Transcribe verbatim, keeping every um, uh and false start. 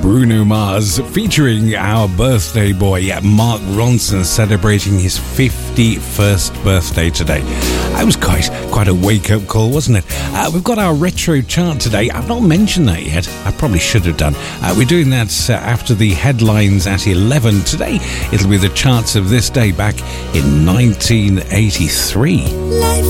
Bruno Mars featuring our birthday boy Mark Ronson celebrating his fifty-first birthday today. That was quite quite a wake-up call, wasn't it? Uh, we've got our retro chart today. I've not mentioned that yet. I probably should have done. Uh, we're doing that uh, after the headlines at eleven. Today it'll be the charts of this day back in nineteen eighty-three. Life